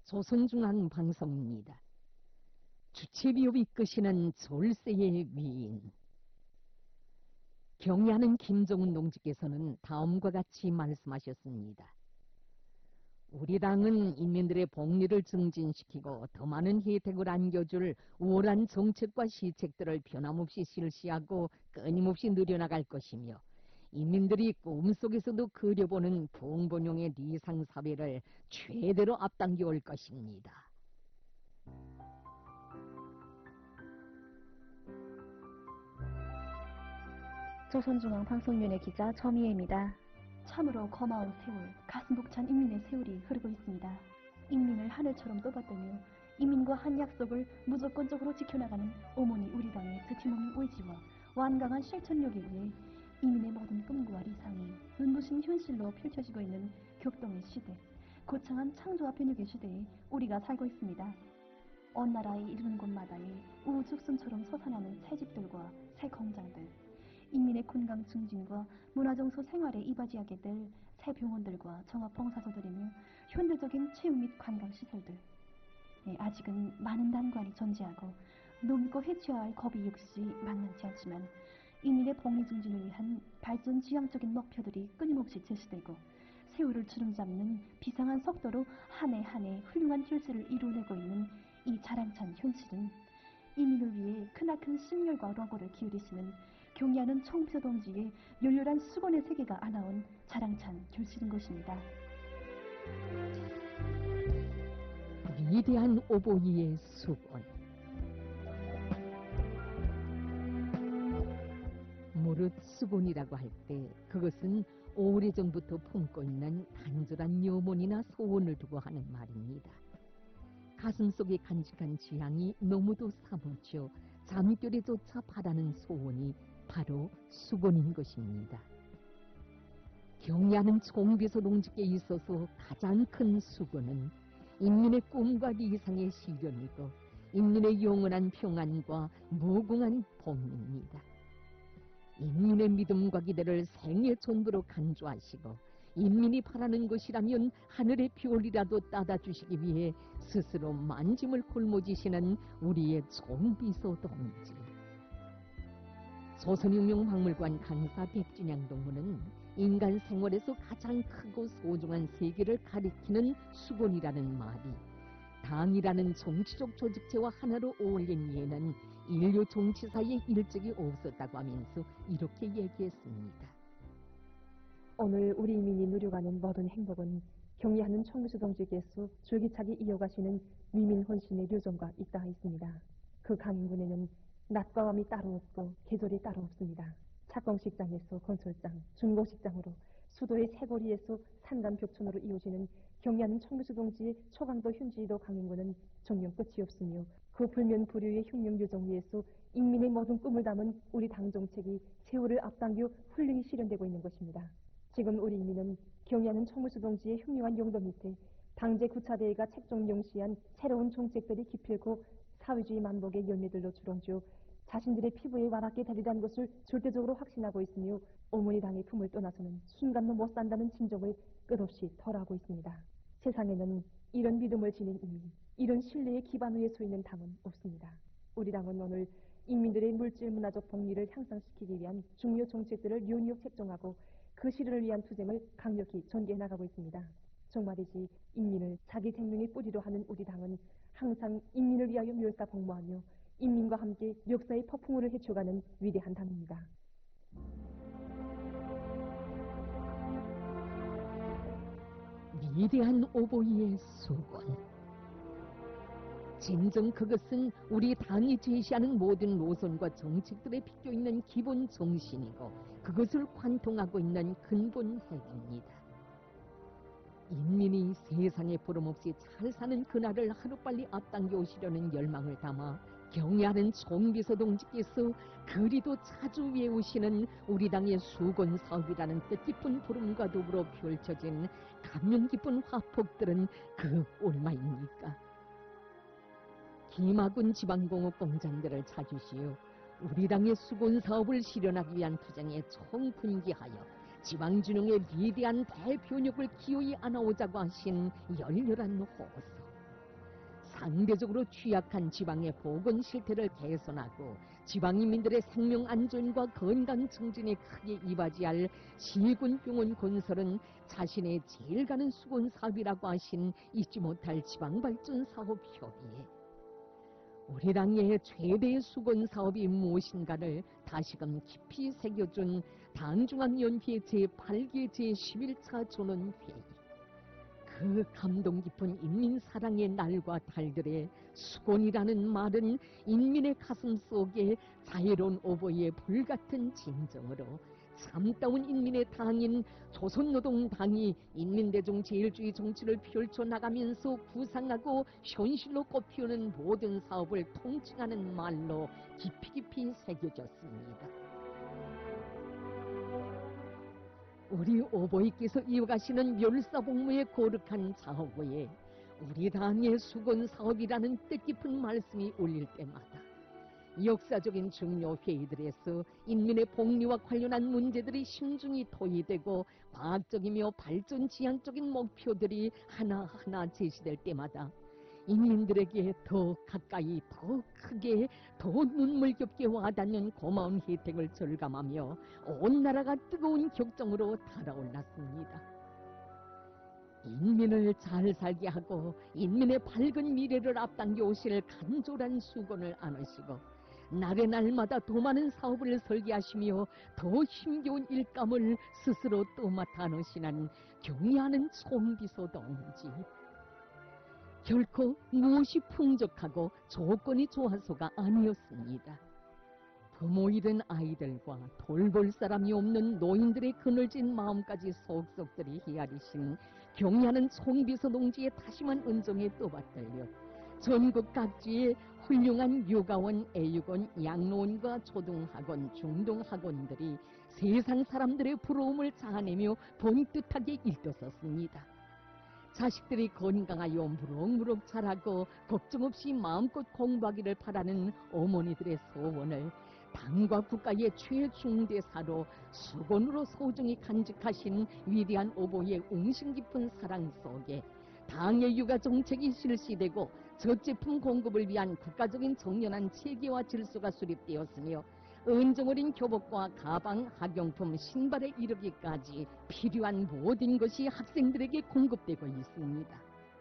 조선중앙방송입니다. 주체비협 이끄시는 졸세의 위인. 경애하는 김정은 동지께서는 다음과 같이 말씀하셨습니다. 우리 당은 인민들의 복리를 증진시키고 더 많은 혜택을 안겨줄 우월한 정책과 시책들을 변함없이 실시하고 끊임없이 늘려나갈 것이며 인민들이 꿈속에서도 그려보는 부흥번영의 리상사회를 최대로 앞당겨 올 것입니다. 조선중앙방송위원회 기자 점희애입니다. 참으로 고마운 세월, 가슴 벅찬 인민의 세월이 흐르고 있습니다. 인민을 하늘처럼 떠받들며 인민과 한 약속을 무조건적으로 지켜나가는 어머니 우리 당의 버팀없는 의지와 완강한 실천력에 의해 인민의 모든 꿈과 리상이 눈부신 현실로 펼쳐지고 있는 격동의 시대, 거창한 창조와 변혁의 시대에 우리가 살고 있습니다. 온 나라에 이르는 곳마다에 우후죽순처럼 솟아나는 새 집들과 새 공장들, 인민의 건강 증진과 문화정서 생활에 이바지하게 될 새 병원들과 종합봉사소들이며 현대적인 체육 및 관광시설들, 아직은 많은 난관이 존재하고 넘고 헤쳐야 할 고비 역시 만만치 않지만 인민의 복리 증진을 위한 발전 지향적인 목표들이 끊임없이 제시되고 세월을 주름잡는 비상한 속도로 한 해 한 해 훌륭한 결실을 이루어내고 있는 이 자랑찬 현실은 인민을 위해 크나큰 심혈과 노고를 기울이시는 경애하는 총비서 동지의 열렬한 수건의 세계가 안아온 자랑찬 결실인 것입니다. 위대한 오보이의 수건. 무릇 수건이라고 할 때 그것은 오래전부터 품고 있는 간절한 염원이나 소원을 두고 하는 말입니다. 가슴속에 간직한 지향이 너무도 사무쳐 잠결에조차 바라는 소원이 바로 수건인 것입니다. 경애하는 총비서 동지께 있어서 가장 큰 수건은 인민의 꿈과理想의 실현이고 인민의 영원한 평안과 무궁한 복리입니다. 인민의 믿음과 기대를 생애 전부로 간주하시고 인민이 바라는 것이라면 하늘의 별이라도 따다 주시기 위해 스스로 만짐을 짊어지시는 우리의 총비서 동지. 조선혁명박물관 간사 백준양 동무는 인간 생활에서 가장 크고 소중한 세계를 가리키는 수건이라는 말이 당이라는 정치적 조직체와 하나로 어울린 예는 인류 정치사에 일적이 없었다고 하면서 이렇게 얘기했습니다. 오늘 우리 인민이 누려가는 모든 행복은 경애하는 총비서 동지께서 줄기차게 이어가시는 위민 헌신의 료정과 있다 있습니다. 그 강인군에는 낮과 밤이 따로 없고 계절이 따로 없습니다. 착공식장에서 건설장, 준공식장으로 수도의 새거리에서 산간 벽촌으로 이어지는 경애하는 총비서 동지의 초강도 현지이도 강인군은 정녕 끝이 없으며 그 불면불유의 혁명 료정 위에서 인민의 모든 꿈을 담은 우리 당 정책이 세월을 앞당겨 훌륭히 실현되고 있는 것입니다. 지금 우리 인민은 경애하는 총비서 동지의 흉흉한 용도 밑에 당제 구차대회가 책정용시한 새로운 정책들이 기필코 사회주의 만복의 열매들로 주렁주어 자신들의 피부에 와닿게 되리라는 것을 절대적으로 확신하고 있으며 어머니 당의 품을 떠나서는 순간도 못 산다는 진정을 끝없이 털하고 있습니다. 세상에는 이런 믿음을 지닌 인민, 이런 신뢰의 기반 위에 서 있는 당은 없습니다. 우리 당은 오늘 인민들의 물질 문화적 복리를 향상시키기 위한 중요 정책들을 연이어 책정하고 그 실현을 위한 투쟁을 강력히 전개해 나가고 있습니다. 정말이지 인민을 자기 생명의 뿌리로 하는 우리 당은 항상 인민을 위하여 멸사복무하며 인민과 함께 역사의 폭풍우를 헤쳐가는 위대한 당입니다. 위대한 오보이의 수건. 진정 그것은 우리 당이 제시하는 모든 노선과 정책들에 비껴 있는 기본 정신이고 그것을 관통하고 있는 근본 핵입니다. 인민이 세상에 부름없이 잘 사는 그날을 하루빨리 앞당겨 오시려는 열망을 담아 경애하는 총비서 동지께서 그리도 자주 외우시는 우리 당의 수건사업이라는 뜻깊은 부름과 더불어 펼쳐진 감명 깊은 화폭들은 그 얼마입니까? 김하군 지방공업 공장들을 찾으시어 우리 당의 수건사업을 실현하기 위한 투쟁에 총분기하여 지방진흥의 위대한 대변혁을 기어이 안아오자고 하신 열렬한 호소. 상대적으로 취약한 지방의 보건 실태를 개선하고 지방인민들의 생명 안전과 건강 증진에 크게 이바지할 시군병원 건설은 자신의 제일 가는 수건 사업이라고 하신 잊지 못할 지방발전 사업 협의회. 우리 당의 최대의 수건 사업이 무엇인가를 다시금 깊이 새겨준 당중앙위원회 제8기 제11차 전원회의. 그 감동 깊은 인민사랑의 날과 달들의 수곤이라는 말은 인민의 가슴 속에 자유로운 오보의 불같은 진정으로 참다운 인민의 당인 조선노동당이 인민대중 제일주의 정치를 펼쳐나가면서 구상하고 현실로 꽃피우는 모든 사업을 통칭하는 말로 깊이 깊이 새겨졌습니다. 우리 오보이께서 이어가시는 멸사복무의 거룩한 자호고에 우리 당의 수건 사업이라는 뜻깊은 말씀이 울릴 때마다 역사적인 중요 회의들에서 인민의 복리와 관련한 문제들이 신중히 토의되고 과학적이며 발전 지향적인 목표들이 하나하나 제시될 때마다 인민들에게 더 가까이, 더 크게, 더 눈물겹게 와닿는 고마운 혜택을 절감하며 온 나라가 뜨거운 격정으로 달아올랐습니다. 인민을 잘 살게 하고 인민의 밝은 미래를 앞당겨 오실 간절한 수건을 안으시고 날의 날마다 더 많은 사업을 설계하시며 더 힘겨운 일감을 스스로 또 맡아 안으시는 경의하는 총비서 동지. 결코 무엇이 풍족하고 조건이 좋아서가 아니었습니다. 부모 잃은 아이들과 돌볼 사람이 없는 노인들의 그늘진 마음까지 속속들이 헤아리신 경의하는 총비서 동지의 다심한 은정에 떠받들려 전국 각지의 훌륭한 요가원, 애육원, 양로원과 초등학원, 중등학원들이 세상 사람들의 부러움을 자아내며 번듯하게 일떠섰습니다. 자식들이 건강하여 무럭무럭 자라고 걱정 없이 마음껏 공부하기를 바라는 어머니들의 소원을 당과 국가의 최중대사로 수건으로 소중히 간직하신 위대한 오보의 웅신 깊은 사랑 속에 당의 육아 정책이 실시되고 젖제품 공급을 위한 국가적인 정연한 체계와 질서가 수립되었으며 은정어린 교복과 가방, 학용품, 신발에 이르기까지 필요한 모든 것이 학생들에게 공급되고 있습니다.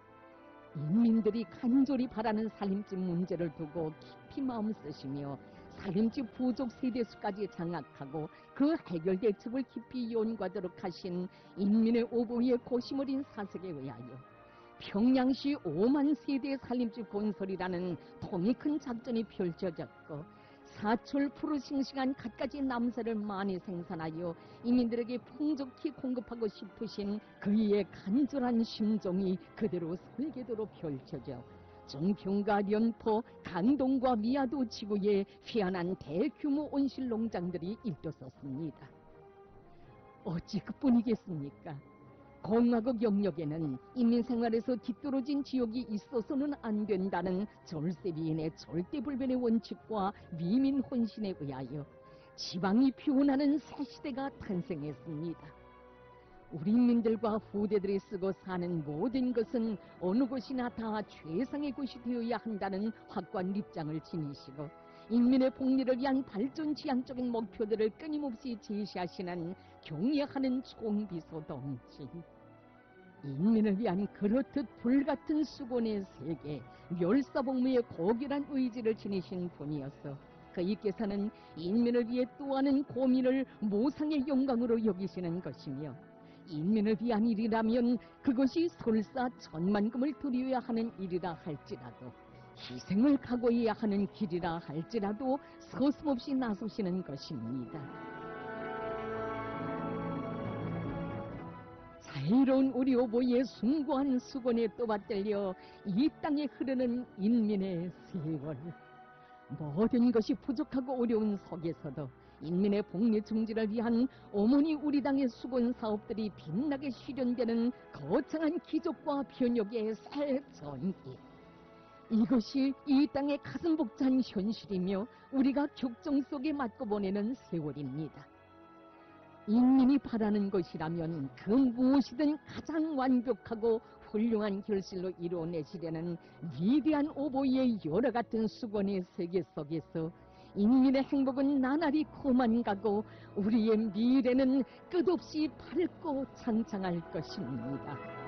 인민들이 간절히 바라는 살림집 문제를 두고 깊이 마음 쓰시며 살림집 부족 세대수까지 장악하고 그 해결 대책을 깊이 연구하도록 하신 인민의 오보의 고심어린 사색에 의하여 평양시 5만 세대 살림집 건설이라는 통이 큰 작전이 펼쳐졌고 사철 푸르싱싱한 갖가지 남새를 많이 생산하여 인민들에게 풍족히 공급하고 싶으신 그의 간절한 심정이 그대로 설계도로 펼쳐져 정평과 련포, 강동과 미아도 지구에 희한한 대규모 온실 농장들이 일떠섰습니다. 어찌 그뿐이겠습니까? 공화국 영역에는 인민생활에서 뒤떨어진 지역이 있어서는 안 된다는 절세비인의 절대불변의 원칙과 위민 혼신에 의하여 지방이 표현하는 새 시대가 탄생했습니다. 우리 인민들과 후대들이 쓰고 사는 모든 것은 어느 곳이나 다 최상의 곳이 되어야 한다는 확고한 입장을 지니시고 인민의 복리를 위한 발전 지향적인 목표들을 끊임없이 제시하시는 경의하는 총비서 동지. 인민을 위한 그렇듯 불같은 수곤의 세계, 멸사복무의 고결한 의지를 지니신 분이어서 그이께서는 인민을 위해 또 하는 고민을 모상의 영광으로 여기시는 것이며 인민을 위한 일이라면 그것이 설사 천만금을 들여야 하는 일이라 할지라도 희생을 각오해야 하는 길이라 할지라도 서슴없이 나서시는 것입니다. 자유로운 우리 오보의 숭고한 수건에 떠받들려 이 땅에 흐르는 인민의 세월. 모든 것이 부족하고 어려운 속에서도 인민의 복리 증진을 위한 어머니 우리 당의 수건 사업들이 빛나게 실현되는 거창한 기적과 변혁의 새 전기. 이것이 이 땅의 가슴 벅찬 현실이며 우리가 격정 속에 맞고 보내는 세월입니다. 인민이 바라는 것이라면 그 무엇이든 가장 완벽하고 훌륭한 결실로 이루어내시려는 위대한 오보이의 여러 같은 수건의 세계 속에서 인민의 행복은 나날이 커만가고 우리의 미래는 끝없이 밝고 창창할 것입니다.